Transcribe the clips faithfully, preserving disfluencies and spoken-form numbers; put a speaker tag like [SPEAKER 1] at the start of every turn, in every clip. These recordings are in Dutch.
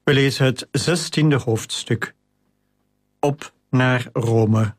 [SPEAKER 1] We lezen het zestiende hoofdstuk. Op naar Rome.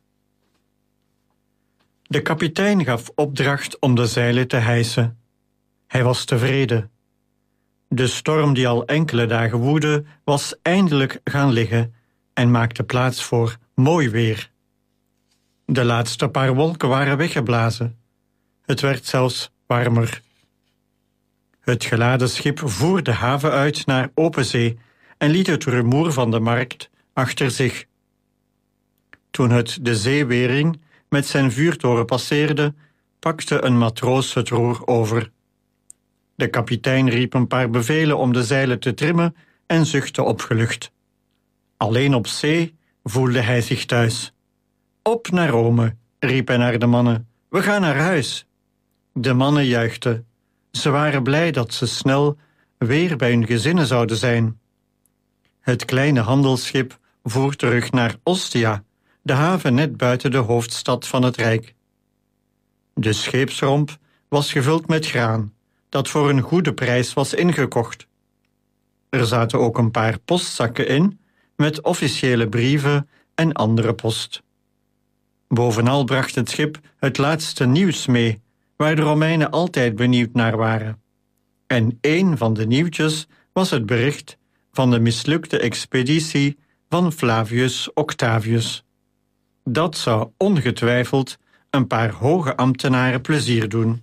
[SPEAKER 1] De kapitein gaf opdracht om de zeilen te hijsen. Hij was tevreden. De storm die al enkele dagen woedde, was eindelijk gaan liggen en maakte plaats voor mooi weer. De laatste paar wolken waren weggeblazen. Het werd zelfs warmer. Het geladen schip voer de haven uit naar open zee en liet het rumoer van de markt achter zich. Toen het de zeewering met zijn vuurtoren passeerde, pakte een matroos het roer over. De kapitein riep een paar bevelen om de zeilen te trimmen en zuchtte opgelucht. Alleen op zee voelde hij zich thuis. Op naar Rome, riep hij naar de mannen. We gaan naar huis. De mannen juichten. Ze waren blij dat ze snel weer bij hun gezinnen zouden zijn. Het kleine handelsschip voer terug naar Ostia, de haven net buiten de hoofdstad van het Rijk. De scheepsromp was gevuld met graan, dat voor een goede prijs was ingekocht. Er zaten ook een paar postzakken in, met officiële brieven en andere post. Bovenal bracht het schip het laatste nieuws mee, waar de Romeinen altijd benieuwd naar waren. En een van de nieuwtjes was het bericht van de mislukte expeditie van Flavius Octavius. Dat zou ongetwijfeld een paar hoge ambtenaren plezier doen.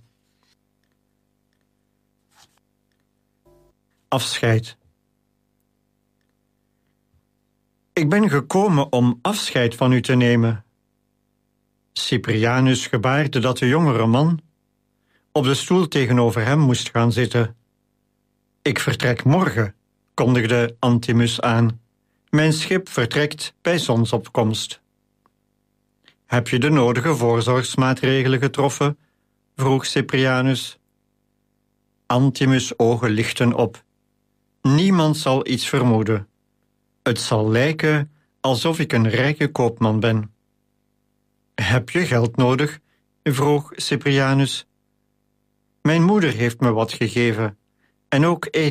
[SPEAKER 1] Afscheid. Ik ben gekomen om afscheid van u te nemen. Cyprianus gebaarde dat de jongere man op de stoel tegenover hem moest gaan zitten. Ik vertrek morgen, kondigde Antimus aan. Mijn schip vertrekt bij zonsopkomst. Heb je de nodige voorzorgsmaatregelen getroffen? Vroeg Cyprianus. Antimus' ogen lichten op. Niemand zal iets vermoeden. Het zal lijken alsof ik een rijke koopman ben. Heb je geld nodig? Vroeg Cyprianus. Mijn moeder heeft me wat gegeven, en ook eten.